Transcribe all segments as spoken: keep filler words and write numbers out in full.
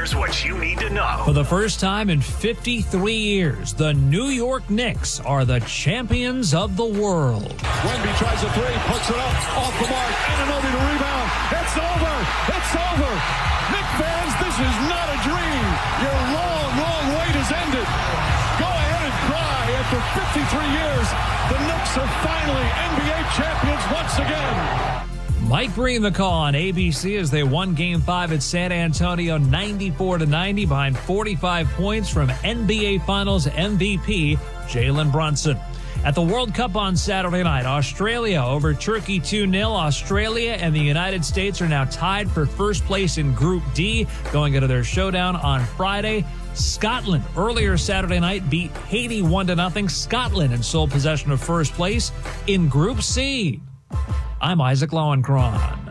Here's what you need to know. For the first time in fifty-three years, the New York Knicks are the champions of the world. Wemby tries a three, puts it up, off the mark, Anunoby to rebound. It's over. It's over. Knicks fans, this is not a dream. Your long, long wait has ended. Go ahead and cry. After fifty-three years, the Knicks are finally N B A champions once again. Mike Breen the call on A B C as they won Game five at San Antonio ninety-four to ninety behind forty-five points from N B A Finals M V P Jalen Brunson. At the World Cup on Saturday night, Australia over Turkey two nil. Australia and the United States are now tied for first place in Group D, going into their showdown on Friday. Scotland earlier Saturday night beat Haiti one to nothing. Scotland in sole possession of first place in Group C. I'm Isaac Lowenkron.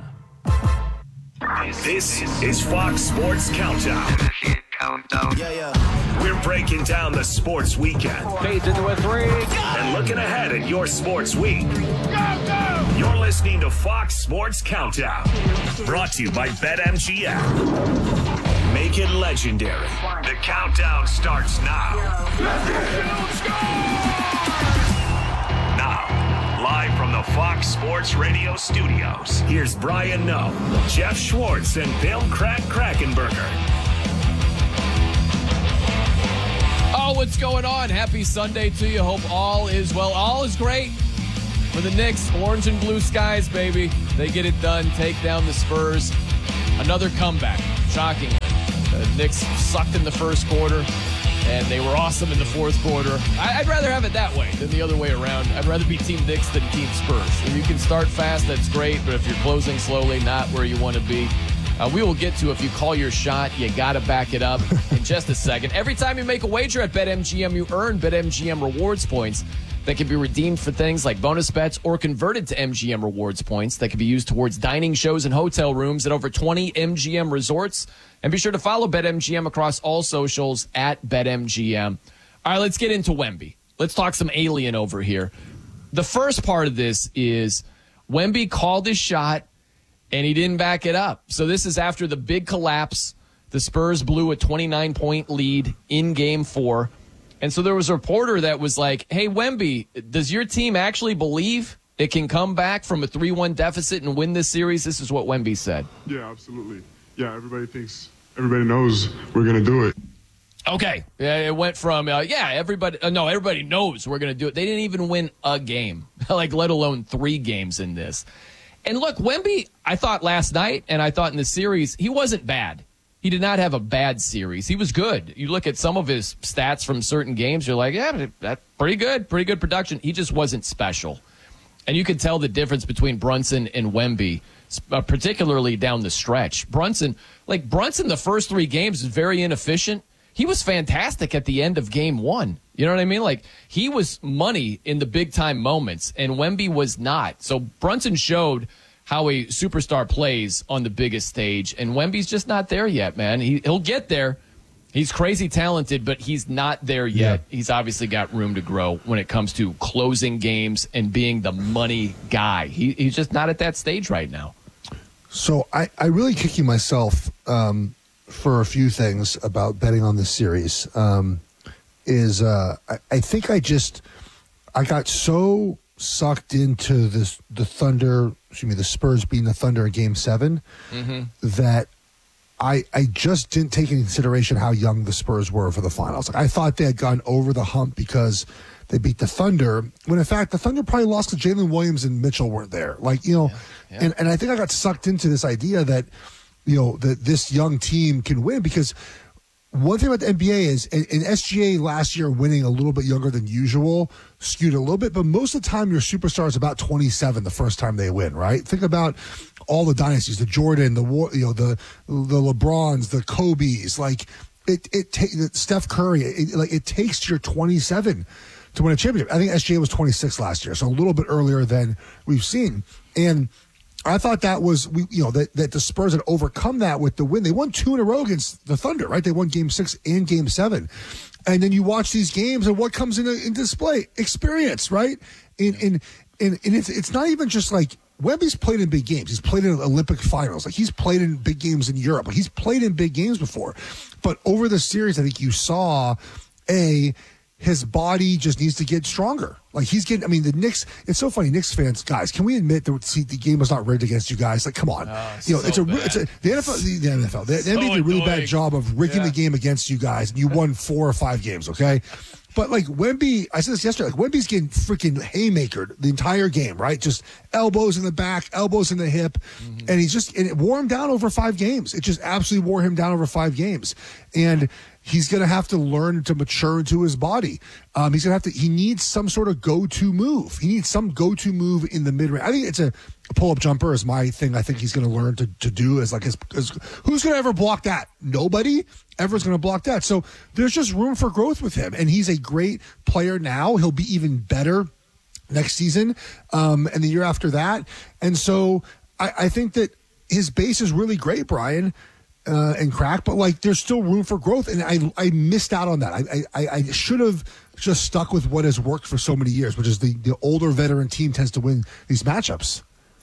This is Fox Sports Countdown. Countdown. Yeah, yeah. We're breaking down the sports weekend. Fades into a three. And looking ahead at your sports week. Go, go! You're listening to Fox Sports Countdown. Brought to you by BetMGM. Make it legendary. The countdown starts now. Now. Live from the Fox Sports Radio studios, here's Brian Noe, Jeff Schwartz, and Bill Crack Krackenberger. Oh, what's going on? Happy Sunday to you. Hope all is well. All is great for the Knicks. Orange and blue skies, baby. They get it done. Take down the Spurs. Another comeback. Shockingly. The Knicks sucked in the first quarter. And they were awesome in the fourth quarter. I'd rather have it that way than the other way around. I'd rather be Team Knicks than Team Spurs. If you can start fast, that's great. But if you're closing slowly, not where you want to be. Uh, we will get to if you call your shot, you got to back it up in just a second. Every time you make a wager at BetMGM, you earn BetMGM rewards points that can be redeemed for things like bonus bets or converted to M G M rewards points that can be used towards dining shows and hotel rooms at over twenty M G M resorts. And be sure to follow BetMGM across all socials at BetMGM. All right, let's get into Wemby. Let's talk some alien over here. The first part of this is Wemby called his shot, and he didn't back it up. So this is after the big collapse. The Spurs blew a twenty-nine point lead in Game four. And so there was a reporter that was like, hey, Wemby, does your team actually believe it can come back from a three one deficit and win this series? This is what Wemby said. Yeah, absolutely. Yeah, everybody thinks, everybody knows we're going to do it. Okay. Yeah, it went from, uh, yeah, everybody, uh, no, everybody knows we're going to do it. They didn't even win a game, like let alone three games in this. And look, Wemby, I thought last night, and I thought in the series, he wasn't bad. He did not have a bad series. He was good. You look at some of his stats from certain games, you're like, yeah, that's pretty good, pretty good production. He just wasn't special. And you can tell the difference between Brunson and Wemby, uh, particularly down the stretch. Brunson, like Brunson, the first three games was very inefficient. He was fantastic at the end of game one. You know what I mean? Like, he was money in the big-time moments, and Wemby was not. So Brunson showed how a superstar plays on the biggest stage, and Wemby's just not there yet, man. He, he'll get there. He's crazy talented, but he's not there yet. Yeah. He's obviously got room to grow when it comes to closing games and being the money guy. He, he's just not at that stage right now. So I, I really kick you myself um, for a few things about betting on this series. Um, is uh, I, I think I just I got so sucked into this the Thunder, excuse me, the Spurs beating the Thunder in Game Seven mm-hmm. that I I just didn't take into consideration how young the Spurs were for the finals. Like, I thought they had gone over the hump because they beat the Thunder, when in fact the Thunder probably lost because Jalen Williams and Mitchell weren't there. Like, you know, yeah, yeah. And, and I think I got sucked into this idea that, you know, that this young team can win, because one thing about the N B A is, in, in S G A last year, winning a little bit younger than usual skewed a little bit, but most of the time your superstar is about twenty-seven the first time they win, right? Think about all the dynasties, the Jordan, the you know, the the LeBrons, the Kobe's, like it it takes Steph Curry, it, like it takes your twenty-seven to win a championship. I think S G A was twenty-six last year, so a little bit earlier than we've seen. And I thought that was, we, you know, that, that the Spurs had overcome that with the win. They won two in a row against the Thunder, right? They won Game Six and Game Seven, and then you watch these games, and what comes into in display? Experience, right? And and and, and it's it's not even just like Wemby's played in big games. He's played in Olympic finals. Like he's played in big games in Europe. Like he's played in big games before. But over the series, I think you saw a his body just needs to get stronger. Like he's getting. I mean, the Knicks. It's so funny, Knicks fans, guys. Can we admit that see, the game was not rigged against you guys? Like, come on. Oh, you know, so it's a. bad. It's a the N F L. The, the N F L. The, So the N B A did a really annoying. bad job of rigging Yeah. the game against you guys, and you won four or five games. Okay. But like Wemby, I said this yesterday, like Wemby's getting freaking haymakered the entire game, right? Just elbows in the back, elbows in the hip. Mm-hmm. And he's just, and it wore him down over five games. It just absolutely wore him down over five games. And he's going to have to learn to mature into his body. Um, he's going to have to, he needs some sort of go-to move. He needs some go-to move in the mid-range. I think it's a, a pull-up jumper is my thing. I think he's going to learn to, to do is like, his, his, who's going to ever block that? Nobody ever's going to block that. So there's just room for growth with him. And he's a great player now. He'll be even better next season um, and the year after that. And so I, I think that his base is really great, Brian. Uh, and crack, but like there's still room for growth, and I I missed out on that. I I, I should have just stuck with what has worked for so many years, which is the, the older veteran team tends to win these matchups.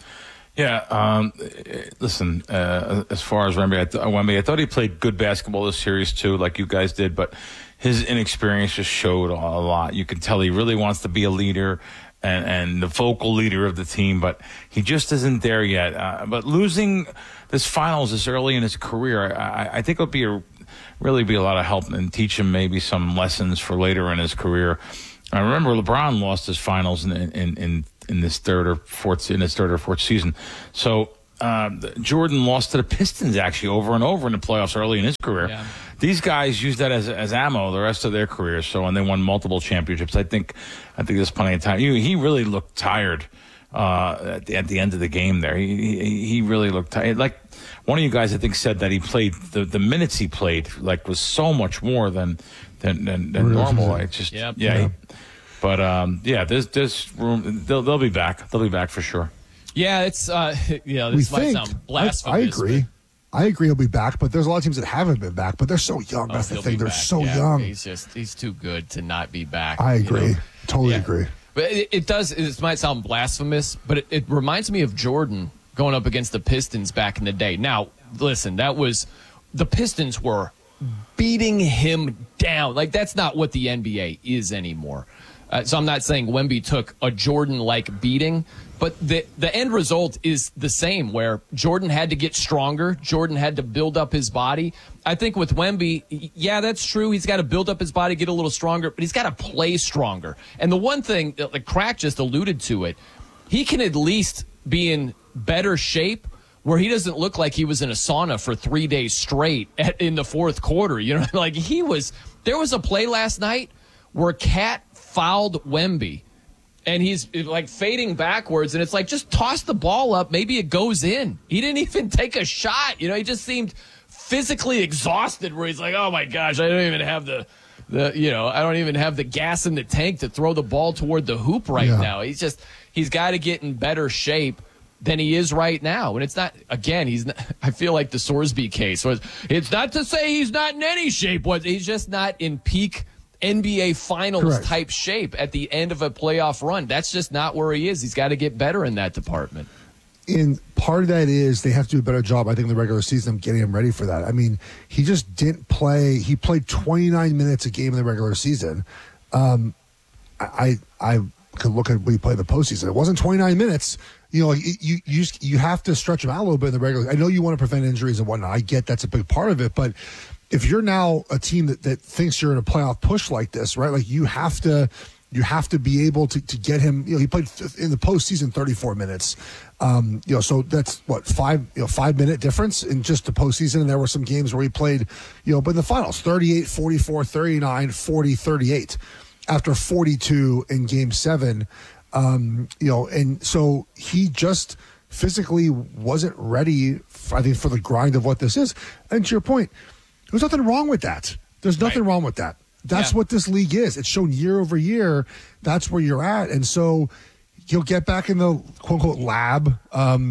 Yeah, um, listen, uh, as far as Wemby, I, th- Wemby, I thought he played good basketball this series too, like you guys did, but his inexperience just showed a lot. You can tell he really wants to be a leader and, and the vocal leader of the team, but he just isn't there yet. Uh, but losing this finals this early in his career, I, I think it'll be a, really be a lot of help and teach him maybe some lessons for later in his career. I remember LeBron lost his finals in in in, in this third or fourth in his third or fourth season. So uh, Jordan lost to the Pistons actually over and over in the playoffs early in his career. Yeah. These guys used that as as ammo the rest of their careers. So and they won multiple championships. I think I think there's plenty of time. He, he really looked tired uh, at, the, at the end of the game. There, he he, he really looked tired. Like one of you guys, I think, said that he played the, the minutes he played like was so much more than than than, than normal. It just yep. yeah. yeah. He, but um, yeah, there's there's room. They'll they'll be back. They'll be back for sure. Yeah, it's uh, you know this we might think, sound blasphemous. I, I agree. I agree he'll be back, but there's a lot of teams that haven't been back, but they're so young. Oh, That's the he'll thing. be They're back. so yeah, young. He's just he's too good to not be back. I agree. You know? Totally Yeah. agree. But it, it does. It might sound blasphemous, but it, it reminds me of Jordan going up against the Pistons back in the day. Now, listen, that was the Pistons were beating him down. Like that's not what the N B A is anymore. Uh, so I'm not saying Wemby took a Jordan-like beating, but the the end result is the same, where Jordan had to get stronger. Jordan had to build up his body. I think with Wemby, yeah, that's true. He's got to build up his body, get a little stronger, but he's got to play stronger. And the one thing, like Crack just alluded to it, he can at least be in better shape where he doesn't look like he was in a sauna for three days straight at, in the fourth quarter. You know, like he was, there was a play last night where Cat fouled Wemby and he's like fading backwards and it's like, just toss the ball up. Maybe it goes in. He didn't even take a shot. You know, he just seemed physically exhausted where he's like, oh my gosh, I don't even have the, the, you know, I don't even have the gas in the tank to throw the ball toward the hoop right Yeah. now. He's just, he's got to get in better shape than he is right now. And it's not, again, he's not, I feel like the Sorsby case was, it's not to say he's not in any shape. He's just not in peak N B A Finals Correct. type shape at the end of a playoff run. That's just not where he is. He's got to get better in that department. And part of that is they have to do a better job, I think, in the regular season of getting him ready for that. I mean, he just didn't play. He played twenty-nine minutes a game in the regular season. Um, I I could look at what he played in the postseason. It wasn't twenty-nine minutes. You know, like you you just, you have to stretch him out a little bit in the regular. I know you want to prevent injuries and whatnot. I get that's a big part of it, but if you're now a team that, that thinks you're in a playoff push like this, right? Like you have to, you have to be able to, to get him. You know, he played in the postseason thirty-four minutes. Um, you know, so that's what five, you know, five minute difference in just the postseason. And there were some games where he played, you know, but in the finals, thirty-eight, forty-four, thirty-nine, forty, thirty-eight, after forty-two in Game Seven. Um, you know, and so he just physically wasn't ready. For, I think for the grind of what this is. And to your point, there's nothing wrong with that. There's nothing Right. wrong with that. That's Yeah. what this league is. It's shown year over year. That's where you're at. And so he'll get back in the quote unquote lab. Um,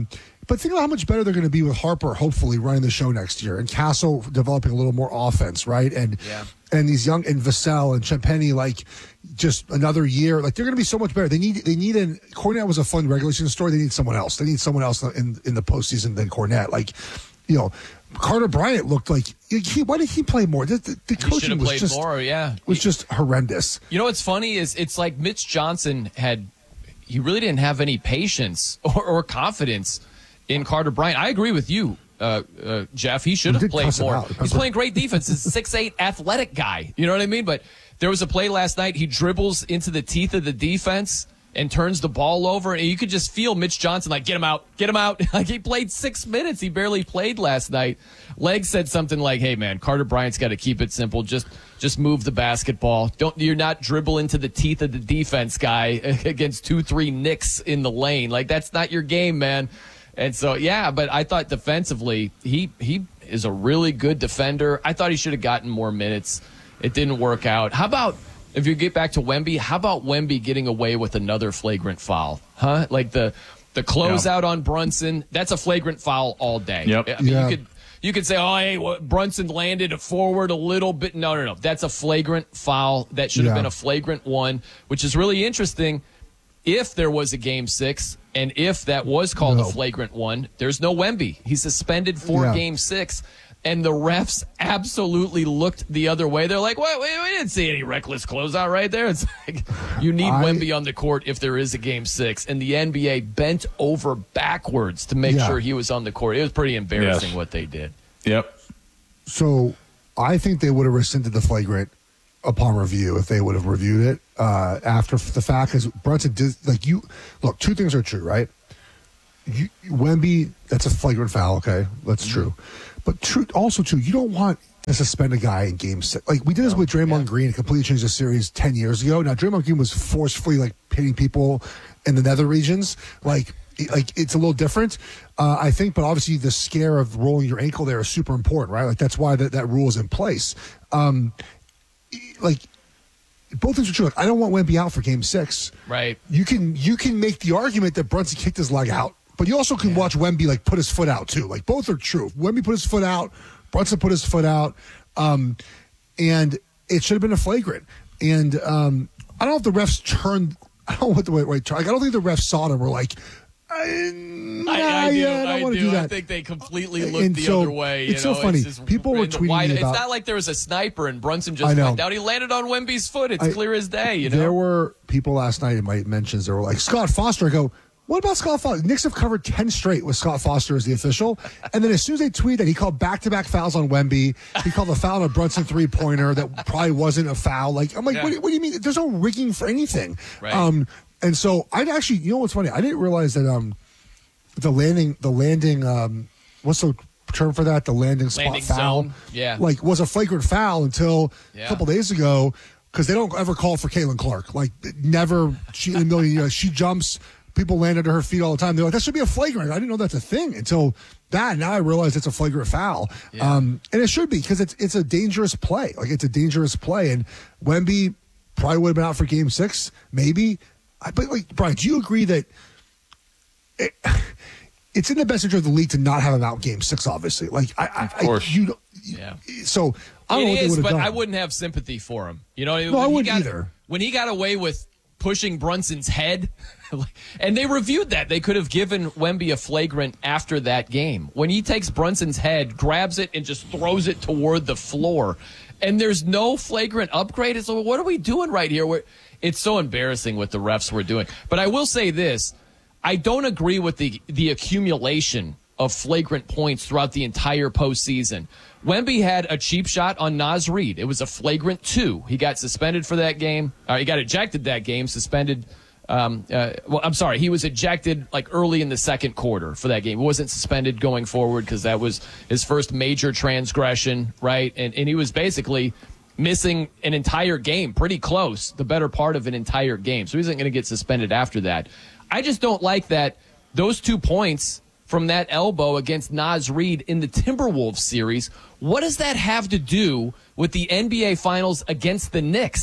but think about how much better they're going to be with Harper, hopefully running the show next year, and Castle developing a little more offense, right? And yeah. and these young and Vassell and Champagny, like just another year, like they're going to be so much better. They need they need an Cornette was a fun regular season story. They need someone else. They need someone else in in the postseason than Cornette. Like, you know, Carter Bryant looked like he. Why did he play more? The, the, the coaching was played just more, yeah. was just horrendous. You know what's funny is it's like Mitch Johnson had. He really didn't have any patience or, or confidence in Carter Bryant. I agree with you, uh, uh, Jeff. He should have played more. He's playing great defense. He's a six eight athletic guy. You know what I mean? But there was a play last night. He dribbles into the teeth of the defense and turns the ball over. And you could just feel Mitch Johnson like, get him out, get him out. Like he played six minutes. He barely played last night. Legg said something like, hey, man, Carter Bryant's got to keep it simple. Just just move the basketball. Don't You're not dribble into the teeth of the defense guy against two, three Knicks in the lane. Like, that's not your game, man. And so, yeah, but I thought defensively, he he is a really good defender. I thought he should have gotten more minutes. It didn't work out. How about, if you get back to Wemby, how about Wemby getting away with another flagrant foul? Huh? Like the the closeout on Brunson, that's a flagrant foul all day. Yep. I mean, Yeah. you could you could say, oh, hey, well, Brunson landed forward a little bit. No, no, no. That's a flagrant foul. That should have Yeah. been a flagrant one, which is really interesting. If there was a game six, and if that was called No. a flagrant one, there's no Wemby. He's suspended for Yeah. game six. And the refs absolutely looked the other way. They're like, wait, wait, we didn't see any reckless closeout right there. It's like, you need I- Wemby on the court if there is a game six. And the N B A bent over backwards to make Yeah. sure he was on the court. It was pretty embarrassing Yes. what they did. Yep. So I think they would have rescinded the flagrant upon review if they would have reviewed it uh, after the fact. Because Brunson did, like, you look, two things are true, right? You, Wemby, that's a flagrant foul, okay? That's Mm-hmm. true. But true, also, too, you don't want to suspend a guy in game six. Like, we did this with Draymond yeah. Green and completely changed the series ten years ago. Now, Draymond Green was forcefully, like, hitting people in the nether regions. Like, like it's a little different, uh, I think, but obviously the scare of rolling your ankle there is super important, right? Like, that's why that, that rule is in place. Um, like, both things are true. Like, I don't want Wemby out for game six. Right. You can you can make the argument that Brunson kicked his leg out, but you also can watch Wemby like put his foot out too. Like, both are true. Wemby put his foot out, Brunson put his foot out, um, and it should have been a flagrant. And um, I don't know if the refs turned. I don't know what the way right. Like, I don't think the refs saw it and were like, I, nah, I, I do. yeah, I don't I want to do. do that. I think they completely looked And the so, other way. You it's know? so funny. just People were in the tweeting wide- me about- It's not like there was a sniper and Brunson I just know. went down. He landed on Wemby's foot. It's I- clear as day. You know. There were people last night in my mentions that were like, Scott Foster. I go, what about Scott Foster? Knicks have covered ten straight with Scott Foster as the official. And then as soon as they tweeted that, he called back-to-back fouls on Wemby. He called a foul on a Brunson three-pointer that probably wasn't a foul. Like, I'm like, Yeah. what, do- what do you mean? There's no rigging for anything. Right. Um, and so I actually, you know what's funny? I didn't realize that um, the landing, the landing, um, what's the term for that? The landing spot Landing foul. zone. Yeah. Like, was a flagrant foul until Yeah. a couple days ago. Because they don't ever call for Caitlin Clark. Like, never, she, in a million years, she jumps, people land under her feet all the time. They're like, that should be a flagrant. I didn't know that's a thing until that. Now I realize it's a flagrant foul. Yeah. Um, and it should be, because it's it's a dangerous play. Like, it's a dangerous play. And Wemby probably would have been out for game six, maybe. I, but, like, Brian, do you agree that it, it's in the best interest of the league to not have him out game six, obviously? Like, I, I, Of course. I you don't, Yeah. So, I don't know It what they is, would have but done. I wouldn't have sympathy for him. You know, No, I when he wouldn't got, either. When he got away with pushing Brunson's head, and they reviewed that, they could have given Wemby a flagrant after that game. When he takes Brunson's head, grabs it, and just throws it toward the floor, and there's no flagrant upgrade. It's like, what are we doing right here? We're, it's so embarrassing what the refs were doing. But I will say this. I don't agree with the the accumulation of flagrant points throughout the entire postseason. Wemby had a cheap shot on Naz Reid. It was a flagrant two. He got suspended for that game. Or he got ejected that game, suspended. Um, uh, well, I'm sorry. He was ejected like early in the second quarter for that game. He wasn't suspended going forward because that was his first major transgression, right? And, and he was basically missing an entire game, pretty close, the better part of an entire game. So he isn't going to get suspended after that. I just don't like that those two points from that elbow against Naz Reid in the Timberwolves series, what does that have to do with the N B A Finals against the Knicks?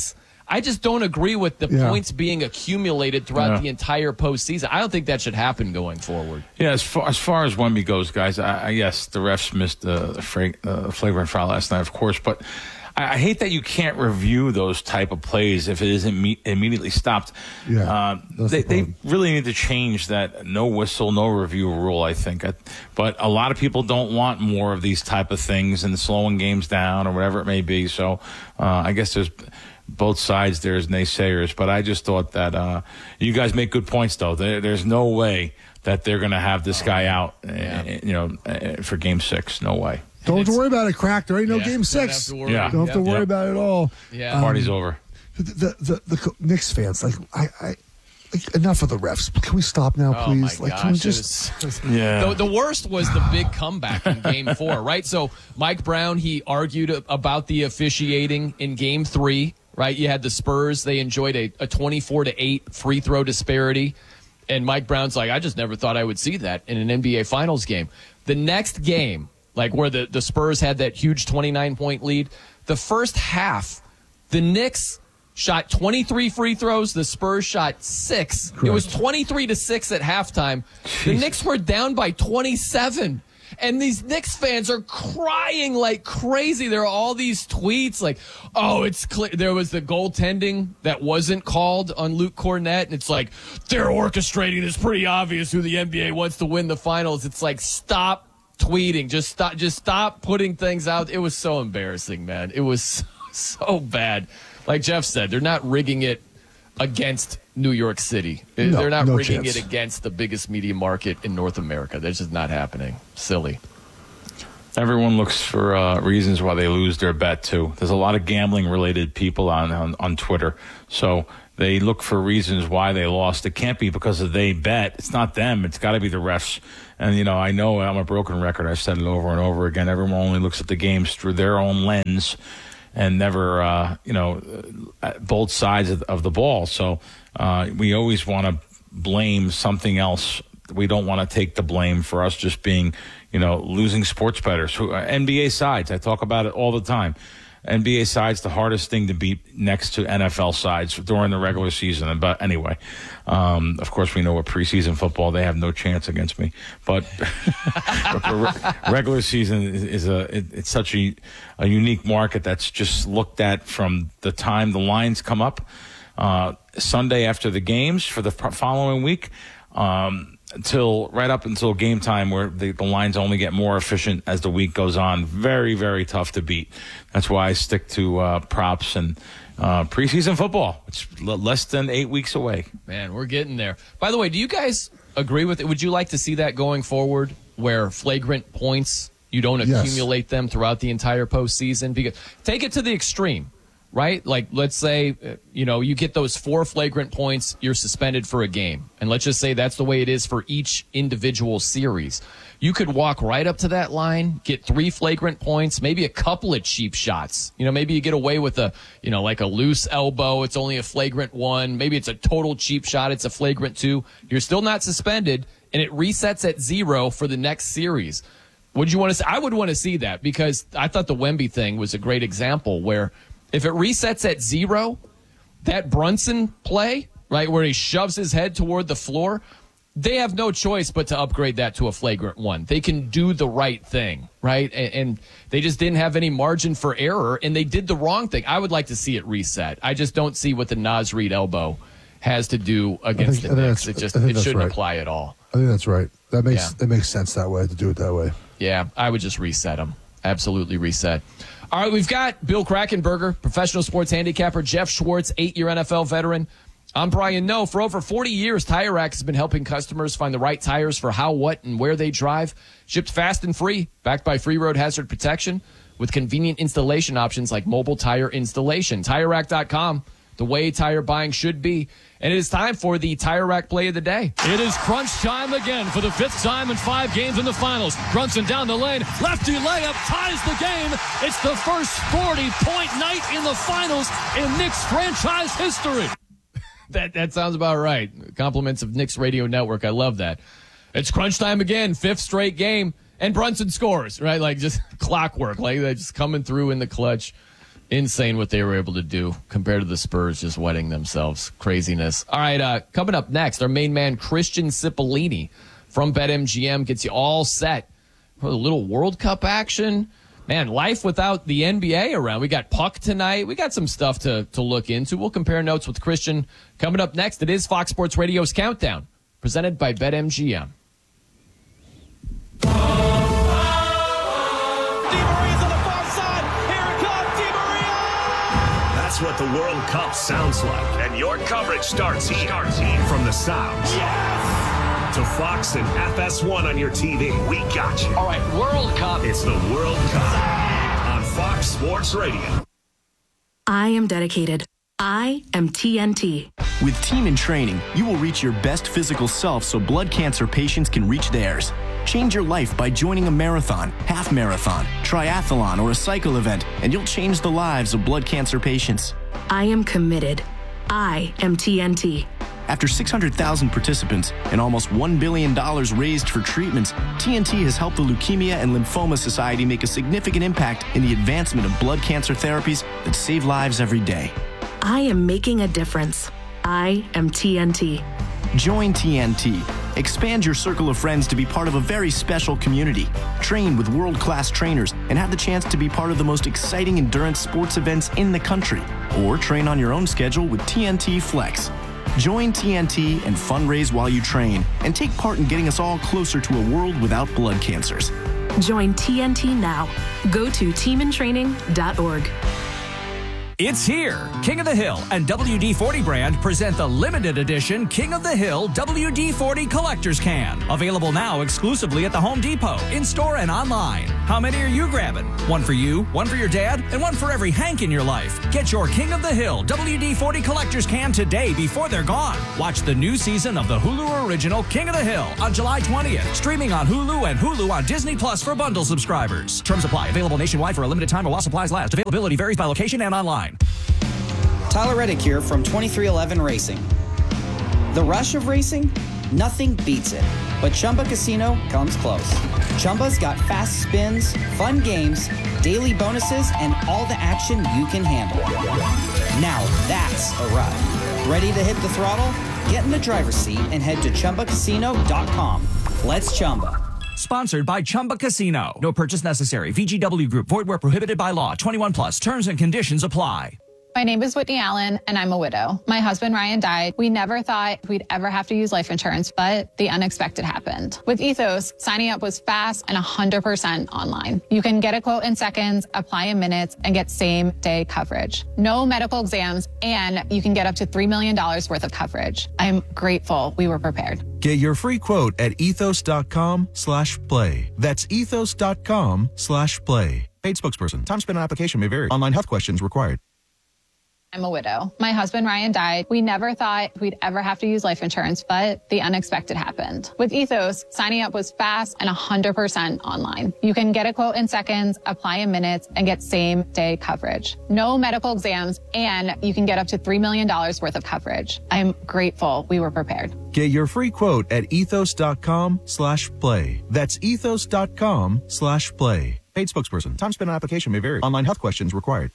I just don't agree with the Yeah. points being accumulated throughout Yeah. the entire postseason. I don't think that should happen going forward. Yeah, as far as, far as Wemby goes, guys, I, I, yes, the refs missed the, the fra- uh, flagrant foul last night, of course, but I, I hate that you can't review those type of plays if it isn't me- immediately stopped. Yeah, uh, that's they, the they problem. really need to change that no whistle, no review rule, I think. I, but a lot of people don't want more of these type of things and slowing games down or whatever it may be. So uh, I guess there's both sides there as naysayers, but I just thought that uh, you guys make good points, though. There, there's no way that they're going to have this guy out, Yeah. uh, you know, uh, for Game Six. No way. Don't have to worry about it, Crack. There ain't no Yeah, game don't six. have to worry. Yeah. Don't have to Yep. worry Yep. about it at all. Yeah. Party's over. The the, the the Knicks fans, like I, I like, enough of the refs. Can we stop now, Oh, please? my Like, gosh. can we it just? was- Yeah. The, the worst was the big comeback in game four, right? So Mike Brown, he argued about the officiating in game three, right? You had the Spurs. They enjoyed a, a twenty-four to eight free throw disparity. And Mike Brown's like, I just never thought I would see that in an N B A Finals game. The next game, like where the, the Spurs had that huge twenty-nine point lead, the first half, the Knicks shot twenty-three free throws. The Spurs shot six. It was twenty-three to six at halftime. The Knicks were down by twenty-seven. And these Knicks fans are crying like crazy. There are all these tweets like, oh, it's clear. There was the goaltending that wasn't called on Luke Cornett. And it's like, they're orchestrating. It's pretty obvious who the N B A wants to win the finals. It's like, stop tweeting. Just stop, just stop putting things out. It was so embarrassing, man. It was so, so bad. Like Jeff said, they're not rigging it against New York City. No, they're not no rigging chance. it against the biggest media market in North That's just not happening. Silly. Everyone looks for uh, reasons why they lose their bet, too. There's a lot of gambling-related people on, on, on Twitter. So they look for reasons why they lost. It can't be because of they bet. It's not them. It's got to be the refs. And, you know, I know I'm a broken record. I've said it over and over again. Everyone only looks at the games through their own lens and never, uh, you know, at both sides of, of the ball. So uh, we always want to blame something else. We don't want to take the blame for us just being, you know, losing sports bettors. Who, uh, N B A sides, I talk about it all the time. N B A sides, the hardest thing to beat next to N F L sides during the regular season. But anyway, um, of course, we know what preseason football, they have no chance against me. But re- regular season is, is a it, it's such a, a unique market that's just looked at from the time the lines come up uh, Sunday after the games for the following week. Um, until right up until game time, where the, the lines only get more efficient as the week goes on. Very, very tough to beat. That's why I stick to uh, props and uh, preseason football. It's l- less than eight weeks away. Man, we're getting there. By the way, do you guys agree with it? Would you like to see that going forward, where flagrant points, you don't Yes. accumulate them throughout the entire postseason? Because take it to the extreme, right? Like, let's say, uh, you know, you get those four flagrant points, you're suspended for a game. And let's just say that's the way it is for each individual series. You could walk right up to that line, get three flagrant points, maybe a couple of cheap shots. You know, maybe you get away with a, you know, like a loose elbow. It's only a flagrant one. Maybe it's a total cheap shot. It's a flagrant two. You're still not suspended, and it resets at zero for the next series. Would you want to see? I would want to see that, because I thought the Wemby thing was a great example where if it resets at zero, that Brunson play, right, where he shoves his head toward the floor, they have no choice but to upgrade that to a flagrant one. They can do the right thing, right? And, and they just didn't have any margin for error, and they did the wrong thing. I would like to see it reset. I just don't see what the Naz Reid elbow has to do against think- I the think Knicks. that's- It just I think it that's shouldn't right. apply at all. I think that's right. That makes Yeah. that makes sense that way, to do it that way. Yeah, I would just reset them. Absolutely reset. All right, we've got Bill Krackomberger, professional sports handicapper, Jeff Schwartz, eight-year N F L veteran. I'm Brian Noe. For over forty years, Tire Rack has been helping customers find the right tires for how, what, and where they drive. Shipped fast and free, backed by free road hazard protection, with convenient installation options like mobile tire installation. Tire Rack dot com, the way tire buying should be. And it is time for the Tire Rack play of the day. It is crunch time again for the fifth time in five games in the finals. Brunson down the lane. Lefty layup ties the game. It's the first forty-point night in the finals in Knicks franchise history. That that sounds about right. Compliments of Knicks Radio Network. I love that. It's crunch time again, fifth straight game, and Brunson scores, right? Like just clockwork, like they're just coming through in the clutch. Insane what they were able to do compared to the Spurs just wetting themselves. Craziness. All right, uh, coming up next, our main man, Christian Cipollini from BetMGM, gets you all set for a little World Cup action. Man, life without the N B A around. We got Puck tonight. We got some stuff to, to look into. We'll compare notes with Christian. Coming up next, it is Fox Sports Radio's Countdown, presented by BetMGM. That's what the World Cup sounds like. And your coverage starts here. Starts here. From the sounds. Yes! To Fox and F S one on your T V. We got you. All right, World Cup. It's the World Cup on Fox Sports Radio. I am dedicated. I am T N T. With Team in Training, you will reach your best physical self so blood cancer patients can reach theirs. Change your life by joining a marathon, half marathon, triathlon, or a cycle event, and you'll change the lives of blood cancer patients. I am committed. I am T N T. After six hundred thousand participants and almost one billion dollars raised for treatments, T N T has helped the Leukemia and Lymphoma Society make a significant impact in the advancement of blood cancer therapies that save lives every day. I am making a difference. I am T N T. Join T N T. Expand your circle of friends to be part of a very special community. Train with world-class trainers and have the chance to be part of the most exciting endurance sports events in the country. Or train on your own schedule with T N T Flex. Join T N T and fundraise while you train and take part in getting us all closer to a world without blood cancers. Join T N T now. Go to team in training dot org. It's here. King of the Hill and W D forty brand present the limited edition King of the Hill W D forty Collector's Can. Available now exclusively at the Home Depot, in-store and online. How many are you grabbing? One for you, one for your dad, and one for every Hank in your life. Get your King of the Hill W D forty Collector's Can today before they're gone. Watch the new season of the Hulu original King of the Hill on July twentieth. Streaming on Hulu and Hulu on Disney Plus for bundle subscribers. Terms apply. Available nationwide for a limited time or while supplies last. Availability varies by location and online. Tyler Reddick here from twenty-three eleven Racing. The rush of racing? Nothing beats it. But Chumba Casino comes close. Chumba's got fast spins, fun games, daily bonuses, and all the action you can handle. Now that's a ride. Ready to hit the throttle? Get in the driver's seat and head to Chumba Casino dot com. Let's Chumba. Sponsored by Chumba Casino. No purchase necessary. V G W Group. Void where prohibited by law. twenty-one plus. Terms and conditions apply. My name is Whitney Allen, and I'm a widow. My husband, Ryan, died. We never thought we'd ever have to use life insurance, but the unexpected happened. With Ethos, signing up was fast and one hundred percent online. You can get a quote in seconds, apply in minutes, and get same-day coverage. No medical exams, and you can get up to three million dollars worth of coverage. I'm grateful we were prepared. Get your free quote at ethos.com slash play. That's ethos.com slash play. Paid spokesperson. Time spent on application may vary. Online health questions required. I'm a widow. My husband, Ryan, died. We never thought we'd ever have to use life insurance, but the unexpected happened. With Ethos, signing up was fast and one hundred percent online. You can get a quote in seconds, apply in minutes, and get same-day coverage. No medical exams, and you can get up to three million dollars worth of coverage. I'm grateful we were prepared. Get your free quote at ethos.com slash play. That's ethos.com slash play. Paid spokesperson. Time spent on application may vary. Online health questions required.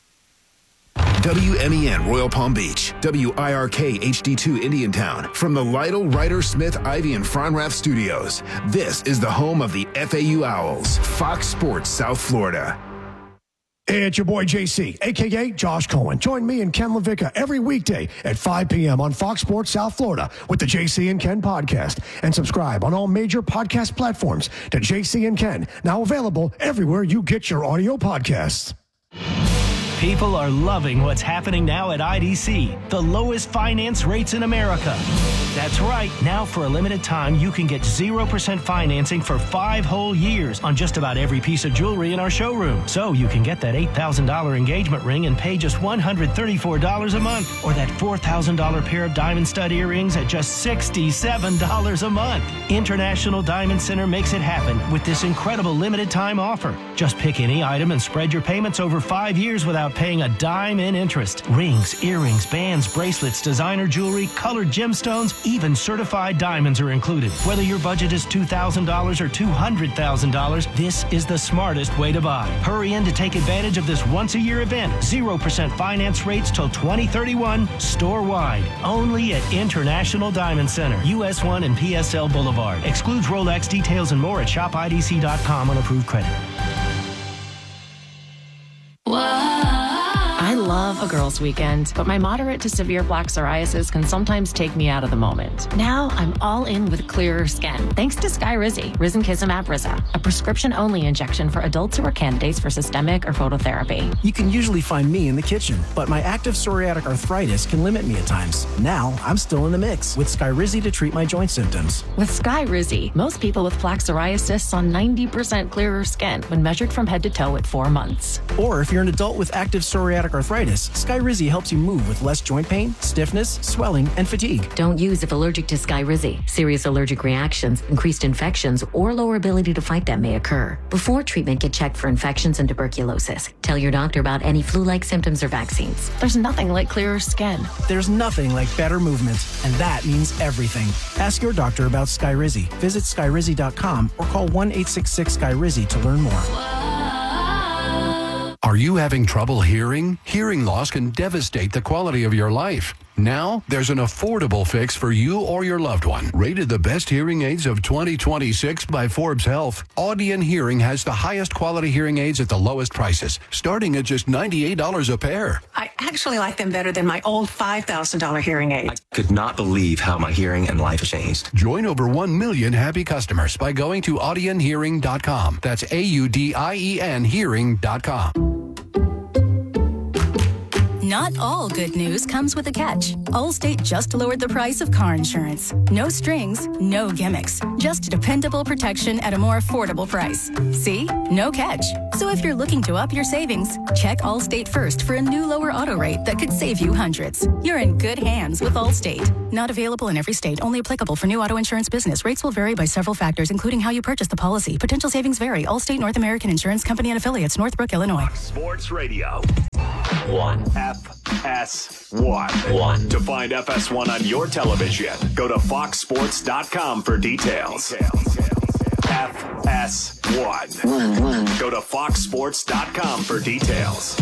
W M E N Royal Palm Beach, W I R K H D two Indiantown. From the Lytle, Ryder, Smith, Ivy, and Fronrath Studios, this is the home of the F A U Owls, Fox Sports South Florida. Hey, it's your boy J C, a k a. Josh Cohen. Join me and Ken LaVicka every weekday at five p.m. on Fox Sports South Florida with the J C and Ken podcast. And subscribe on all major podcast platforms to J C and Ken, now available everywhere you get your audio podcasts. People are loving what's happening now at I D C, the lowest finance rates in America. That's right. Now, for a limited time, you can get zero percent financing for five whole years on just about every piece of jewelry in our showroom. So you can get that eight thousand dollars engagement ring and pay just one hundred thirty-four dollars a month, or that four thousand dollars pair of diamond stud earrings at just sixty-seven dollars a month. International Diamond Center makes it happen with this incredible limited time offer. Just pick any item and spread your payments over five years without without paying a dime in interest. Rings, earrings, bands, bracelets, designer jewelry, colored gemstones, even certified diamonds are included. Whether your budget is two thousand dollars or two hundred thousand dollars, this is the smartest way to buy. Hurry in to take advantage of this once-a-year event. zero percent finance rates till twenty thirty-one, store-wide. Only at International Diamond Center, U S one and P S L Boulevard. Excludes Rolex. Details and more at shop I D C dot com on approved credit. I love a girls' weekend, but my moderate to severe plaque psoriasis can sometimes take me out of the moment. Now I'm all in with clearer skin, thanks to Skyrizi, Risankizumab Riza, a prescription-only injection for adults who are candidates for systemic or phototherapy. You can usually find me in the kitchen, but my active psoriatic arthritis can limit me at times. Now I'm still in the mix with Skyrizi to treat my joint symptoms. With Skyrizi, most people with plaque psoriasis saw ninety percent clearer skin when measured from head to toe at four months. Or if you're an adult with active psoriatic arthritis, Skyrizi helps you move with less joint pain, stiffness, swelling, and fatigue. Don't use if allergic to Skyrizi. Serious allergic reactions, increased infections, or lower ability to fight them may occur. Before treatment, get checked for infections and tuberculosis. Tell your doctor about any flu-like symptoms or vaccines. There's nothing like clearer skin. There's nothing like better movement, and that means everything. Ask your doctor about Skyrizi. Visit Skyrizi dot com or call one eight six six Skyrizi to learn more. Are you having trouble hearing? Hearing loss can devastate the quality of your life. Now, there's an affordable fix for you or your loved one. Rated the best hearing aids of twenty twenty-six by Forbes Health, Audion Hearing has the highest quality hearing aids at the lowest prices, starting at just ninety-eight dollars a pair. I actually like them better than my old five thousand dollars hearing aid. I could not believe how my hearing and life changed. Join over one million happy customers by going to audion hearing dot com. That's A U D I E N hearing dot com. Not all good news comes with a catch. Allstate just lowered the price of car insurance. No strings, no gimmicks. Just dependable protection at a more affordable price. See? No catch. So if you're looking to up your savings, check Allstate first for a new lower auto rate that could save you hundreds. You're in good hands with Allstate. Not available in every state. Only applicable for new auto insurance business. Rates will vary by several factors, including how you purchase the policy. Potential savings vary. Allstate North American Insurance Company and affiliates, Northbrook, Illinois. Sports Radio. One. F S one. One. To find F S one on your television, go to fox sports dot com for details. F S one. One, one. Go to fox sports dot com for details.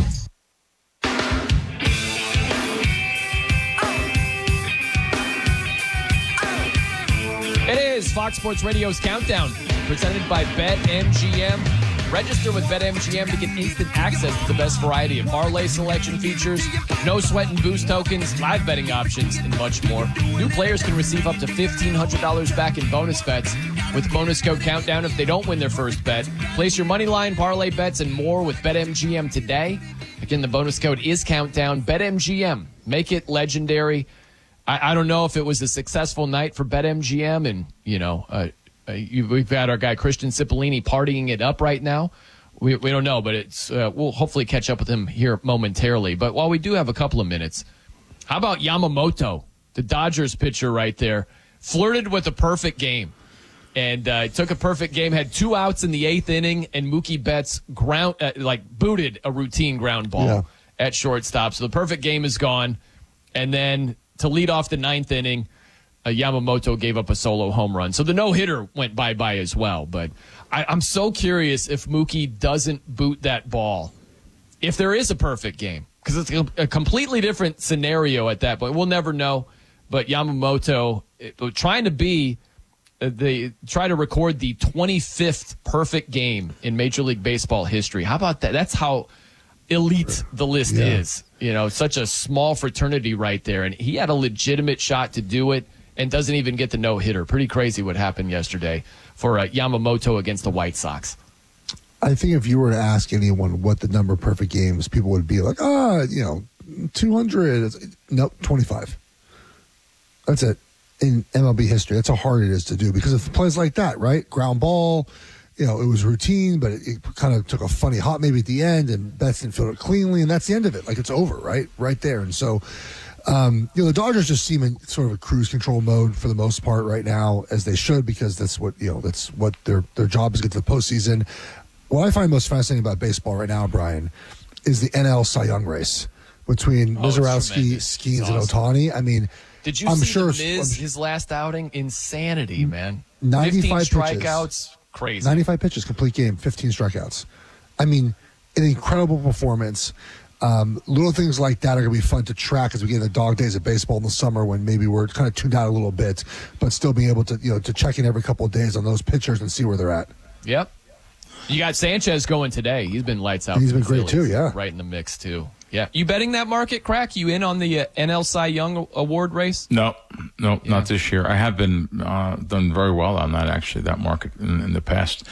It is Fox Sports Radio's Countdown, presented by BetMGM. Register with BetMGM to get instant access to the best variety of parlay selection features, no sweat and boost tokens, live betting options, and much more. New players can receive up to fifteen hundred dollars back in bonus bets with bonus code Countdown if they don't win their first bet. Place your money line, parlay bets, and more with BetMGM today. Again, the bonus code is Countdown. BetMGM. Make it legendary. I, I don't know if it was a successful night for BetMGM, and, you know, uh, Uh, you, we've got our guy Christian Cipollini partying it up right now. We we don't know, but it's uh, we'll hopefully catch up with him here momentarily. But while we do have a couple of minutes, how about Yamamoto, the Dodgers pitcher right there, flirted with a perfect game, and uh, took a perfect game, had two outs in the eighth inning, and Mookie Betts ground uh, like booted a routine ground ball yeah. at shortstop. So the perfect game is gone, and then to lead off the ninth inning, Uh, Yamamoto gave up a solo home run. So the no-hitter went bye-bye as well. But I, I'm so curious if Mookie doesn't boot that ball, if there is a perfect game, because it's a, a completely different scenario at that point. We'll never know. But Yamamoto it, trying to be, uh, they try to record the twenty-fifth perfect game in Major League Baseball history. How about that? That's how elite the list yeah. is. You know, such a small fraternity right there. And he had a legitimate shot to do it, and doesn't even get the no-hitter. Pretty crazy what happened yesterday for uh, Yamamoto against the White Sox. I think if you were to ask anyone what the number of perfect games, people would be like, ah, you know, two hundred. Nope, twenty-five. That's it. In M L B history, that's how hard it is to do because of plays like that, right? Ground ball, you know, it was routine, but it, it kind of took a funny hop maybe at the end, and Betts didn't field it cleanly, and that's the end of it. Like, it's over, right? Right there. And so, Um, you know, the Dodgers just seem in sort of a cruise control mode for the most part right now, as they should, because that's what, you know, that's what their, their job is, get to the postseason. What I find most fascinating about baseball right now, Brian, is the N L Cy Young race between Oh, it's Mizorowski, tremendous. Skeens, It's and awesome. Ohtani. I mean, Did you I'm see sure the Miz, his last outing? Insanity, man. ninety-five fifteen pitches. strikeouts. Crazy. ninety-five pitches, complete game, fifteen strikeouts. I mean, an incredible performance. Um, little things like that are going to be fun to track as we get into dog days of baseball in the summer when maybe we're kind of tuned out a little bit, but still being able to, you know, to check in every couple of days on those pitchers and see where they're at. Yep. You got Sanchez going today. He's been lights out. He's for been the great Phillies. too, yeah. Right in the mix too. Yeah. You betting that market, Crack? You in on the uh, N L Cy Young Award race? No, no, not this year. I have been uh, done very well on that, actually, that market in, in the past.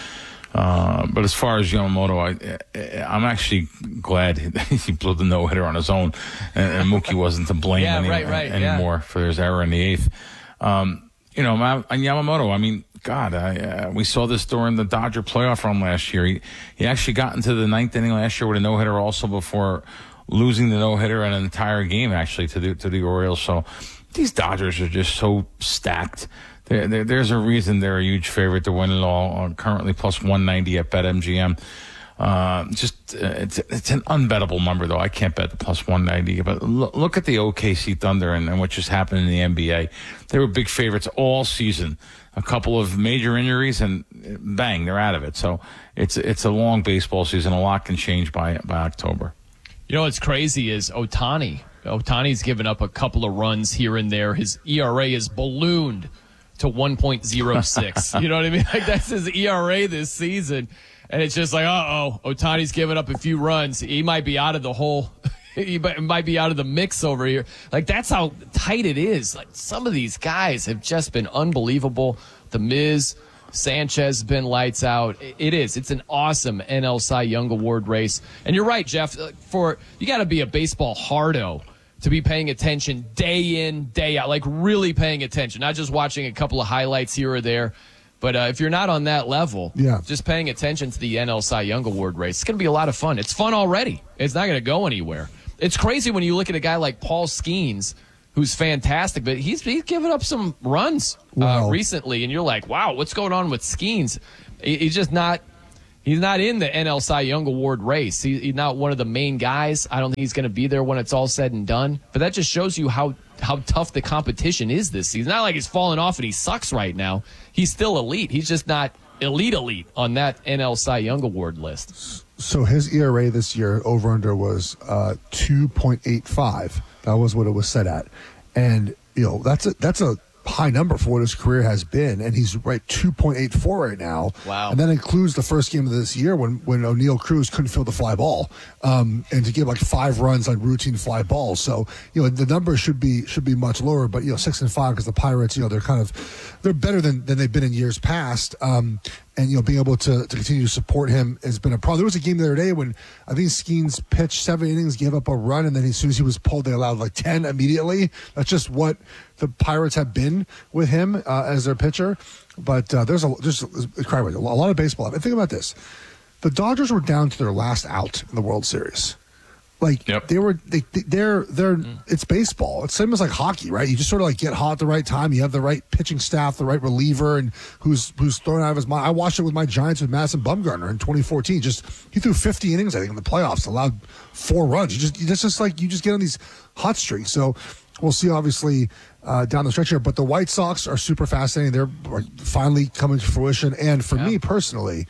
Uh, but as far as Yamamoto, I, I'm actually glad he blew the no-hitter on his own, and, and Mookie wasn't to blame Yeah, any, right, right, anymore yeah. for his error in the eighth. Um, you know, on Yamamoto, I mean, God, I, uh, we saw this during the Dodger playoff run last year. He, he actually got into the ninth inning last year with a no-hitter also before losing the no-hitter an entire game, actually, to the, to the Orioles. So these Dodgers are just so stacked. There, there, there's a reason they're a huge favorite to win it all. Uh, currently plus one ninety at BetMGM. Uh, just uh, it's it's an unbettable number though. I can't bet the plus one ninety. But look, look at the O K C Thunder and, and what just happened in the N B A. They were big favorites all season. A couple of major injuries and bang, they're out of it. So it's it's a long baseball season. A lot can change by by October. You know what's crazy is Ohtani. Ohtani's given up a couple of runs here and there. His E R A is ballooned to one point oh six. You know what I mean? Like that's his E R A this season. And it's just like, uh-oh, Ohtani's given up a few runs. He might be out of the whole he might be out of the mix over here. Like that's how tight it is. Like some of these guys have just been unbelievable. The Miz, Sanchez has been lights out. It is. It's an awesome N L Cy Young Award race. And you're right, Jeff, for you got to be a baseball hardo to be paying attention day in, day out, like really paying attention, not just watching a couple of highlights here or there. But uh, if you're not on that level, yeah. just paying attention to the N L Cy Young Award race, it's going to be a lot of fun. It's fun already. It's not going to go anywhere. It's crazy when you look at a guy like Paul Skeens, who's fantastic, but he's, he's given up some runs wow. uh, recently, and you're like, wow, what's going on with Skeens? He, he's just not he's not in the N L Cy Young Award race. He, he's not one of the main guys. I don't think he's going to be there when it's all said and done. But that just shows you how, how tough the competition is this season. Not like he's fallen off and he sucks right now. He's still elite. He's just not elite elite on that N L Cy Young Award list. So his E R A this year over under was uh, two point eight five. That was what it was set at, and you know that's a that's a high number for what his career has been, and he's right two point eight four right now. Wow! And that includes the first game of this year when when O'Neal Cruz couldn't field the fly ball, um, and to give like five runs on routine fly balls. So you know the numbers should be should be much lower, but you know six and five because the Pirates, you know they're kind of they're better than than they've been in years past. Um, And, you know, being able to, to continue to support him has been a problem. There was a game the other day when I think Skeens pitched seven innings, gave up a run, and then as soon as he was pulled, they allowed like ten immediately. That's just what the Pirates have been with him uh, as their pitcher. But uh, there's a there's a, a lot of baseball. And think about this. The Dodgers were down to their last out in the World Series. Like yep. they were, they, they're, they're, mm. it's baseball. It's same as like hockey, right? You just sort of like get hot at the right time. You have the right pitching staff, the right reliever, and who's who's thrown out of his mind. I watched it with my Giants with Madison Bumgarner in twenty fourteen. Just he threw fifty innings, I think, in the playoffs, allowed four runs. You just, it's just like you just get on these hot streaks. So we'll see, obviously, uh, down the stretch here. But the White Sox are super fascinating. They're finally coming to fruition. And for yeah. me personally,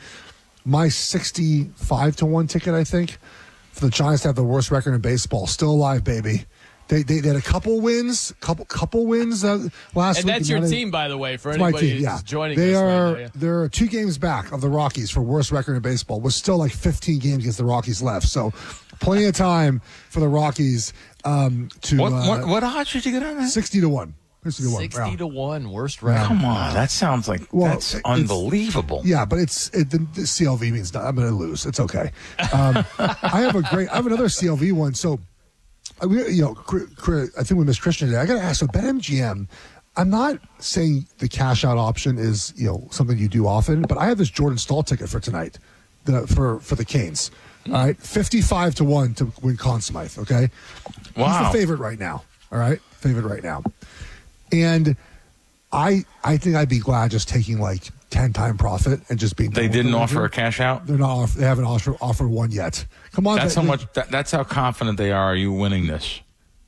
my sixty-five to one ticket, I think, for the Giants to have the worst record in baseball, still alive, baby. They they, they had a couple wins, couple couple wins uh, last and week. That's and your they, team, by the way, for anybody anybody team, who's yeah. joining they us. Are, right now, yeah. They're two games back of the Rockies for worst record in baseball, with still like fifteen games against the Rockies left. So plenty of time for the Rockies um, to. What, uh, what, what odds did you get on that? sixty to one. sixty to one. sixty yeah. to one, worst record. Come on, that sounds like well, that's unbelievable. Yeah, but it's it, the, the C L V means not, I'm going to lose. It's okay. Um, I have a great. I have another C L V one. So, I, we, you know, I think we missed Christian today. I got to ask. So, BetMGM. I'm not saying the cash out option is you know something you do often, but I have this Jordan Staal ticket for tonight, the, for for the Canes. All right, fifty-five to one to win Conn Smythe. Okay, wow, he's the favorite right now. All right, favorite right now. And I I think I'd be glad just taking like ten-time profit and just being. They didn't offer a cash out. They're not. Off, they haven't offer, offered one yet. Come on, that's they, how much. That, that's how confident they are. Are you winning this?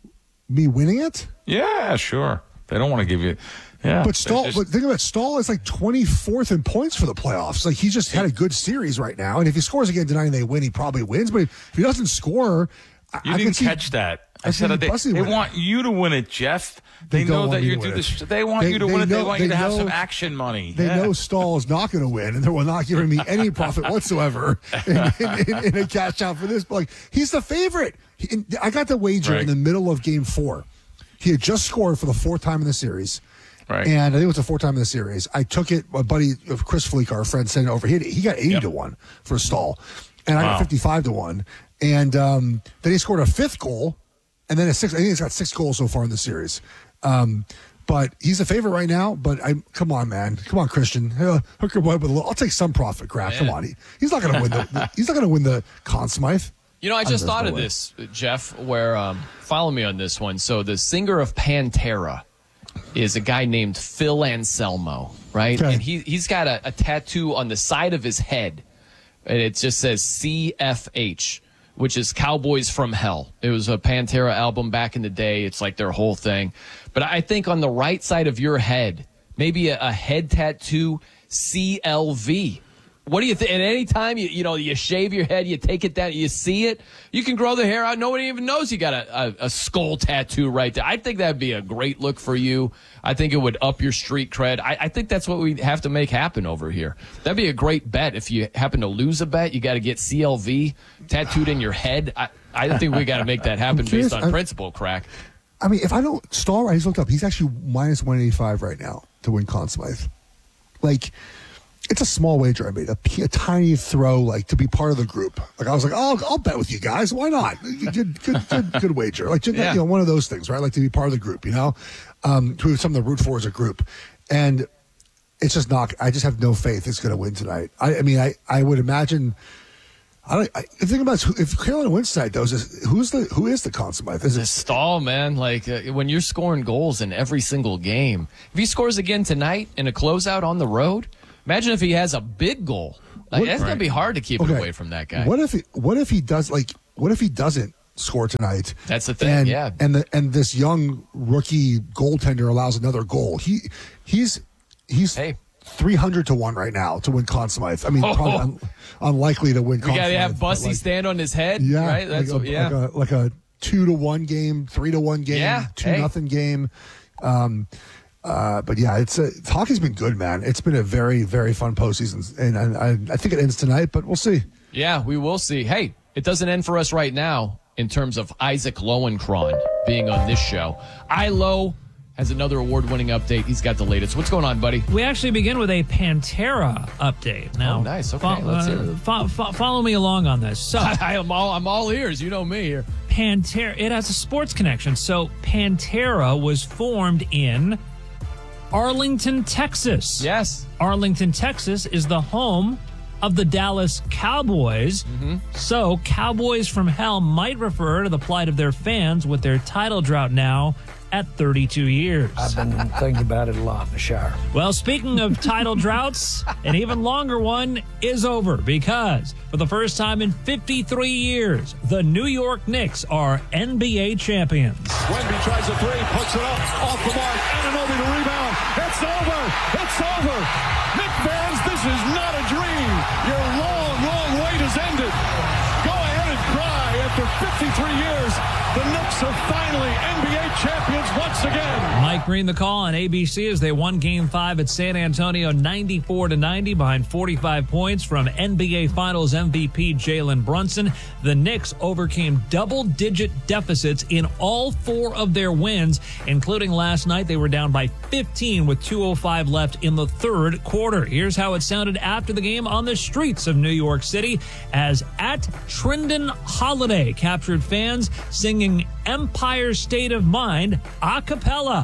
Me winning it? Yeah, sure. They don't want to give you. Yeah, but Stahl. just, but think about it, Stahl is like twenty-fourth in points for the playoffs. Like he just had a good series right now, and if he scores again tonight and they win, he probably wins. But if he doesn't score, you I, didn't I see, catch that. I, I said they, they want you to win it, Jeff. They, they know that you do this. They want they, you to they win know, it. They want they you to know, have some action money. They yeah. know Stahl is not going to win, and they will not giving me any profit whatsoever in, in, in, in a cash out for this. But like he's the favorite. He, I got the wager right. in the middle of Game Four. He had just scored for the fourth time in the series. Right. And I think it was the fourth time in the series. I took it, my buddy Chris Fleek, our friend, sent it over. He, had, he got eighty yep. to one for Stahl. And I wow. got fifty-five to one. And um, then he scored a fifth goal. And then a six. I think he's got six goals so far in the series. Um, but he's a favorite right now. But I come on, man. Come on, Christian. Uh, hook your boy with a little. I'll take some profit, crap. Come on. He, he's not going to win the, the. He's not going to win the Conn Smythe. You know, I just thought of this, Jeff, where, um, follow me on this one. So the singer of Pantera is a guy named Phil Anselmo, right? Okay. And he, he's got a, a tattoo on the side of his head, and it just says C F H, which is Cowboys from Hell. It was a Pantera album back in the day. It's like their whole thing. But I think on the right side of your head, maybe a, a head tattoo, C L V. What do you think? At any time, you, you know, you shave your head, you take it down, you see it, you can grow the hair out. Nobody even knows you got a, a, a skull tattoo right there. I think that'd be a great look for you. I think it would up your street cred. I, I think that's what we have to make happen over here. That'd be a great bet. If you happen to lose a bet, you got to get C L V tattooed in your head. I, I think we got to make that happen based on I'm, principle, Crack. I mean, if I don't, Stahl, I just looked up, he's actually minus one eighty-five right now to win Conn Smythe. Like, it's a small wager I made, a, a tiny throw, like to be part of the group. Like I was like, oh, I'll bet with you guys. Why not? Good, good, good, good wager. Like yeah. you know, one of those things, right? Like to be part of the group, you know, um, to something to root for as a group. And it's just not. I just have no faith it's going to win tonight. I, I mean, I, I would imagine. I don't. I, the thing about it is, if Carolina wins tonight, though, is who's the who is the Conn Smythe? Is it Stahl, man? Like uh, when you're scoring goals in every single game. If he scores again tonight in a closeout on the road. Imagine if he has a big goal. Like, what, that's right. gonna be hard to keep okay. it away from that guy. What if he, what if he does like what if he doesn't score tonight? That's the thing. And, yeah. And the and this young rookie goaltender allows another goal. He he's he's hey. three hundred to one right now to win Conn Smythe. I mean, oh. probably un, unlikely to win. You Conn got to Smythe, have Bussy like, stand on his head. Yeah, right. That's like a, what, yeah. like a like a two to one game, three to one game, yeah. two hey. nothing game. Um, Uh, but yeah, it's, a, it's hockey's been good, man. It's been a very, very fun postseason, and, and I, I think it ends tonight, but we'll see. Yeah, we will see. Hey, it doesn't end for us right now in terms of Isaac Lowenkron being on this show. Ilo has another award-winning update. He's got the latest. What's going on, buddy? We actually begin with a Pantera update. Now, oh, nice. Okay, fo- let's hear it. Uh, fo- fo- follow me along on this. So, I am all I'm all ears. You know me here. Pantera. It has a sports connection. So, Pantera was formed in Arlington, Texas. Yes. Arlington, Texas is the home of the Dallas Cowboys. Mm-hmm. So, Cowboys from Hell might refer to the plight of their fans with their title drought now at thirty-two years. I've been thinking about it a lot in the shower. Well, speaking of title droughts, an even longer one is over because for the first time in fifty-three years, the New York Knicks are N B A champions. Wemby tries a three, puts it up, off the mark, Anunoby to rebound. It's over. It's over. Knick fans, this is not a dream. Your long, long wait has ended. Go ahead and cry. After fifty-three years, the Knicks are finally N B A champions once again. Mike Green the call on A B C as they won Game five at San Antonio ninety-four to ninety behind forty-five points from N B A Finals M V P Jalen Brunson. The Knicks overcame double-digit deficits in all four of their wins, including last night. They were down by fifteen with two oh five left in the third quarter. Here's how it sounded after the game on the streets of New York City as at Trindon Holiday captured fans singing Empire State of Mind a cappella.